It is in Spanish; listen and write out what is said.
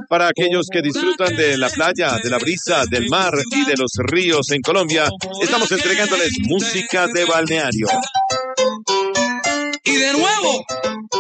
Para aquellos que disfrutan de la playa, de la brisa, del mar y de los ríos en Colombia, estamos entregándoles música de balneario. Y de nuevo.